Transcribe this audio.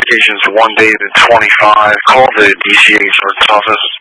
Investigations 1 David 25. Call the DCA Sheriff's Office.